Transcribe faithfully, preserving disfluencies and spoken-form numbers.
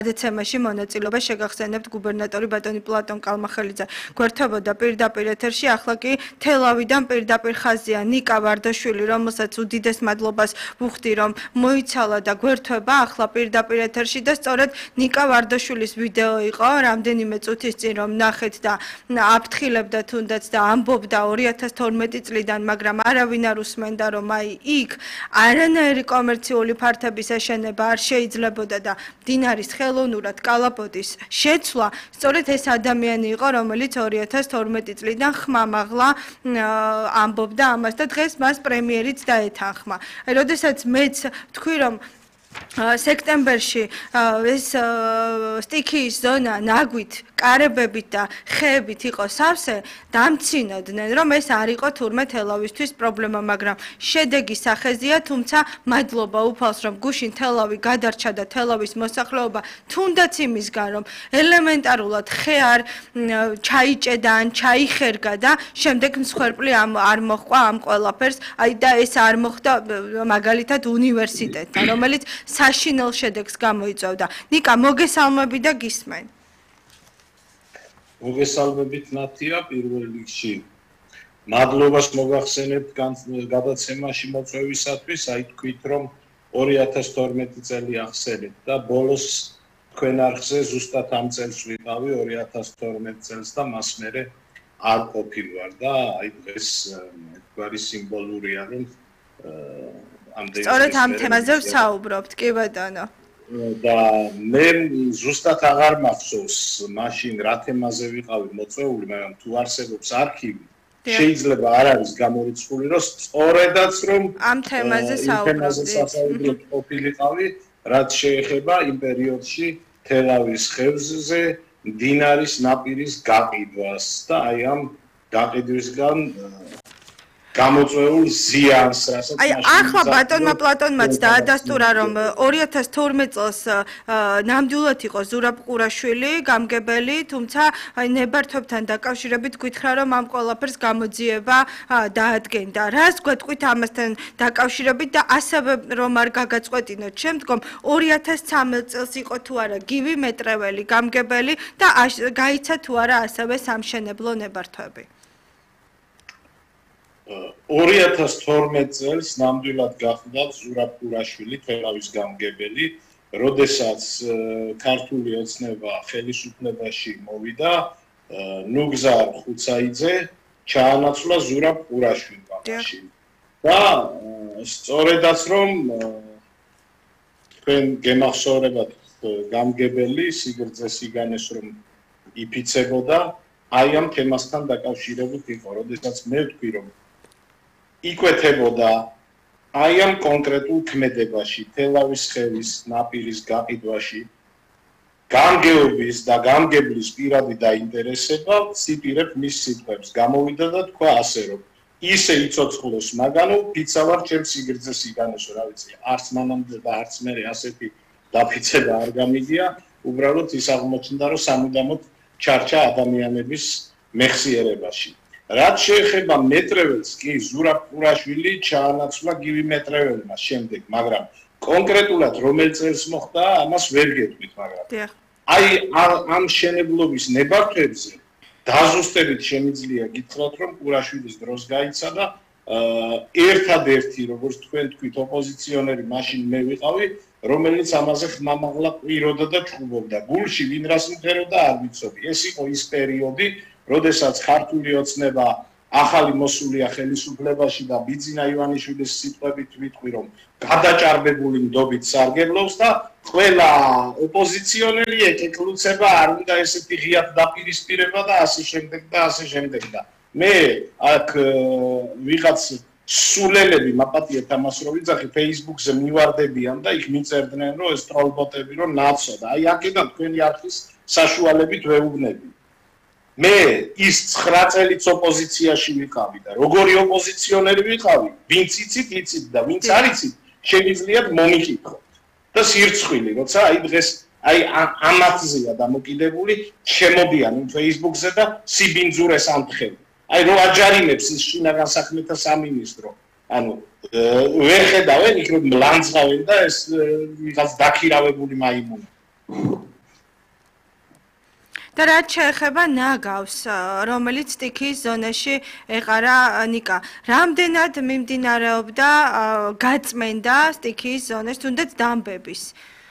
გადაცემაში მონაწილეობა შეგახსენებთ გუბერნატორი ბატონი პლატონ კალმახელიძე გვერდებოდა პირდაპირ ეთერში ახლა კი თელავიდან პირდაპირ ხაზია ნიკა ვარდაშვილი რომელსაც უდიდეს მადლობას ვუხდი რომ მოიცალა და გვერდება ახლა პირდაპირ ეთერში და სწორედ ნიკა ვარდაშვილის ვიდეო იყო რამდენიმე წუთის წინ რომ ნახეთ და აფრთხილებდა თუნდაც და ამბობდა ორი ათას თორმეტი წლიდან მაგრამ არავინ არ უსმენდა რომ აი იქ არანაირი კომერციული ფართების აშენება არ შეიძლებოდა და დინარის ხელოვნურად კალაპოტის შეცვლა სწორედ ეს ადამიანი იყო რომელიც ორი ათას თორმეტი წლიდან ხმამაღლა ამბობდა ამას და დღეს მას პრემიერიც დაეთანხმა. აი როდესაც მეც თქვი რომ სექტემბერში ეს სტიქიის ზონა ნაგვით, კარებებით და ხეებით იყო სავსე, დამცინოდნენ, რომ ეს არ იყო თურმე თელავისთვის პრობლემა, მაგრამ შედეგი სახეზეა, თუმცა მადლობა უფალს, რომ გუშინ თელავი გადარჩა და თელავის მოსახლეობა თუნდაც იმისგან, რომ ელემენტარულად ხე არ ჩაიჭედა ან ჩაიხერგა და შემდეგ მსხვერპლი არ მოჰყვა ამ ყველაფერს, აი და ეს არ მოხდა მაგალითად უნივერსიტეტთან, რომელიც საშინელ შედეგს გამოიწვევდა. ნიკა, მოგესალმები და გისმენ. მოგესალმებით ნათია პირველ რიგში. მადლობას მოგახსენებთ გადაცემაში მოწვევისათვის, აი თქვით რომ ორი ათას თორმეტი წელი ახსენეთ და ბოლოს თქვენ არხზე ზუსტად ამ წელს ვიყავი ორი ათას თორმეტი წელს და მას მერე არ ყოფილვარ და აი დღეს გვარი სიმბოლურია რომ სწორედ ამ თემაზე ვსაუბრობთ, კი ბატონო. და მე ზუსტად აღარ მახსოვს მაშინ რა თემაზე ვიყავი მოწვეული, მაგრამ თუ არსებობს არქივი, შეიძლება არ არის გამორიცხული, რომ სწორედაც რომ ამ თემაზე საუბრობთ. ყოფილიყავი, რაც შეეხება იმ პერიოდში თელავის ხევზე მდინარის ნაპირის გაყიდვას და აი ამ გაყიდვისგან გამოწვეულ ზიანს, რასაც აი ახლა ბატონმა პლატონმაც დაადასტურა რომ ორი ათას თორმეტი წელს ნამდვილად იყო ზურაბ ყურაშვილი გამგებელი, თუმცა აი ნებართვებთან დაკავშირებით გითხრა რომ ამ ყველაფერს გამოძიება დაადგენდა. რას გვეტყვით ამასთან დაკავშირებით და ასევე რომ არ გაგაწყვეტინოთ შემდგომ ორი ათას ცხრამეტი წელს იყო თუ არა გივი მეტრეველი გამგებელი და გაიცა თუ არა ასევე სამშენებლო ნებართვები. ორი ათას თორმეტი წელს ნამდვილად გახდა ზურაბ ყურაშვილი თელავის გამგებელი, როდესაც ქართული ოცნება ხელისუფლებაში მოვიდა, ნუგზარ ხუცაიძე ჩაანაცვლა ზურაბ ყურაშვილმა მაშინ. და სწორედაც რომ თქვენ გემახსოვრებათ გამგებელი სიგრძე სიგანეს რომ იფიცებოდა, აი ამ თემასთან დაკავშირებით იყო, როდესაც მე ვთქვი რომ იკვეთებოდა აი ამ კონკრეტულ ქმედებაში, თელავის ხევის ნაპირის გაყიდვაში, გამგეობის და გამგებლის პირადი დაინტერესება, ციტირებ მის სიტყვებს, გამოვიდა და თქვა ასე რომ ისე იცოცხლოს მაგანო, ფიცა ვარ ჩემს სიგრძე სიგანესო, რა ვიცი, არც მანამდე და არც მერე ასეთი დაფიცება არ გამიგია, უბრალოდ ის აღმოჩნდა რომ სამუდამოდ ჩარჩა ადამიანების მეხსიერებაში. რაც შეეხება მეტრეველს, კი ზურაბ ყურაშვილი ჩაანაცვლა გივი მეტრეველმა შემდეგ, მაგრამ კონკრეტულად რომელ წელს მოხდა, ამას ვერ გეტყვით, მაგრამ აი ამ შენებლობის ნებართვებზე დაზუსტებით შემიძლია გითხრათ, რომ ყურაშვილის დროს გაიცა და ერთადერთი, როგორც თქვენ თქვით, ოპოზიციონერი მაშინ მე ვიყავი, რომელიც ამაზე ხმამაღლა ყვიროდა და ჭუბობდა. გულში ვინ რას მღეროდა არ ვიცოდი. ეს იყო ის პერიოდი, როდესაც ქართული ოცნება ახალი მოსულია ხელისუფლებაში და ბიძინა ივანიშვილის სიტყვებით ვიტყვი რომ გადაჭარბებული ნდობით სარგებლობს და ყველა ოპოზიციონერი ეკეკლუცება არ უნდა ესეთი ღიად დაპირისპირება და ასე შემდეგ და ასე შემდეგ და მე აქ ვიღაც სულელები მაპატიეთ ამას რომ ვიძახი Facebook-ზე მივარდებიან და იქ მიწერდნენ რომ ეს ტროლბოტები რომ ნაცო და აი აქედან თქვენი არხის საშუალებით ვეუბნები. მე ის ცხრა წელიც ოპოზიციაში ვიყავი და როგორი ოპოზიციონერი ვიყავი, ვინც იცით, იცით და ვინც არ იცით, შეგიძლიათ მომიკითხოთ. და სირცხვილი, როცა აი დღეს აი ამათზეა დამოკიდებული, შემოდიან იმ Facebook-ზე და სიბინძურეს ამთხევენ. აი რო აჯარიმებს ის შინაგან საქმეთა სამინისტრო, ანუ ვერ ხედავენ იქ რომ ლანძღავენ და ეს ვიღაც დაქირავებული მაიმუნი. და რაც შეეხება ნაგავს, რომელიც სტიქიის ზონაში ეყარა ნიკა, რამდენად მიმდინარეობდა გაწმენდა სტიქიის ზონაში, თუნდაც დამბების?